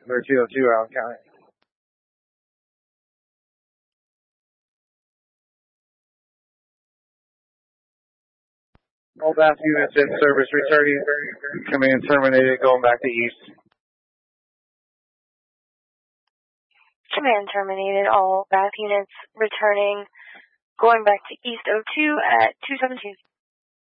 Clear 202, Allen County. All bath units in service returning. Command terminated, going back to east. Command terminated, all bath units returning, going back to East 02 at 217.